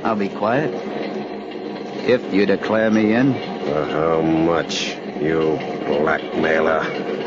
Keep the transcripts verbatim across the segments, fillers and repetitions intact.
I'll be quiet. If you declare me in. For how much, you blackmailer?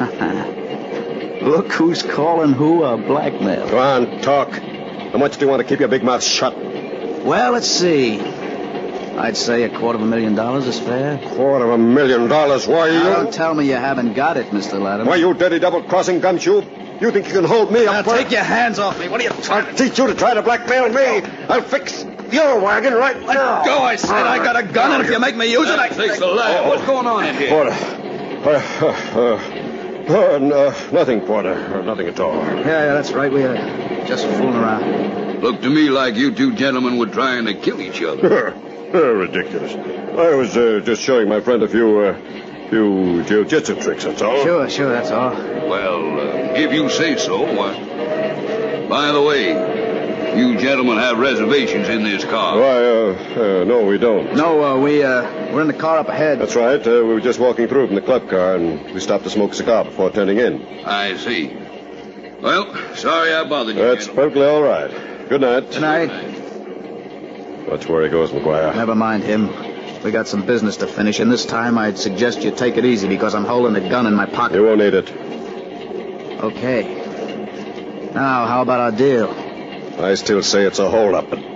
Look who's calling who a blackmailer. Go on, talk. How much do you want to keep your big mouth shut? Well, let's see. I'd say a quarter of a million dollars is fair. Quarter of a million dollars? Why, you... Now, don't tell me you haven't got it, Mister Latimer. Why, you dirty double-crossing gumshoe? You think you can hold me now, up? Take your hands off me. What are you trying I'll teach you to try to blackmail me. I'll fix your wagon right Let now. go, I said. I got a gun, and if you make me use it, I... Takes the lad. What's going on in here? Porter. Uh, uh, uh, uh, nothing, Porter. Uh, nothing at all. Yeah, yeah, that's right. We are just fooling around. Looked to me like you two gentlemen were trying to kill each other. Ridiculous. I was uh, just showing my friend a few, uh, few jiu-jitsu tricks, that's all. Sure, sure, that's all. Well, uh, if you say so, why... By the way, you gentlemen have reservations in this car. Why, uh, uh, no, we don't. No, uh, we, uh, we're in the car up ahead. That's right. Uh, we were just walking through from the club car, and we stopped to smoke a cigar before turning in. I see. Well, sorry I bothered you. That's gentlemen. perfectly all right. Good night. Good night. Watch where he goes, McGuire. Never mind him. We got some business to finish, and this time I'd suggest you take it easy because I'm holding a gun in my pocket. You won't need it. Okay. Now, how about our deal? I still say it's a hold-up, but...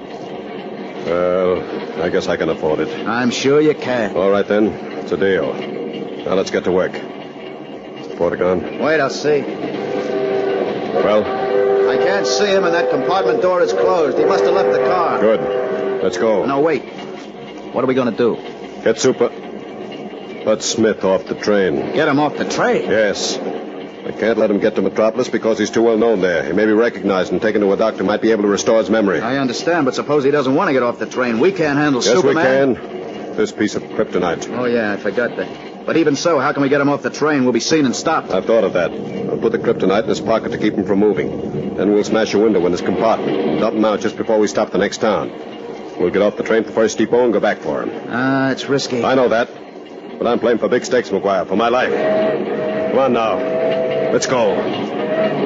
Well, I guess I can afford it. I'm sure you can. All right, then. It's a deal. Now, let's get to work. Porter gone? Wait, I'll see. Well? I can't see him, and that compartment door is closed. He must have left the car. Good. Let's go. No, wait. What are we going to do? Get Super... Let Smith off the train. Get him off the train? Yes. I can't let him get to Metropolis because he's too well known there. He may be recognized and taken to a doctor, might be able to restore his memory. I understand, but suppose he doesn't want to get off the train. We can't handle yes, Superman. we can. This piece of kryptonite. Oh, yeah, I forgot that. But even so, how can we get him off the train? We'll be seen and stopped. I've thought of that. I'll put the kryptonite in his pocket to keep him from moving. Then we'll smash a window in his compartment and dump him out just before we stop the next town. We'll get off the train at the first depot and go back for him. Ah, uh, it's risky. I know that. But I'm playing for big stakes, McGuire, for my life. Come on now. Let's go.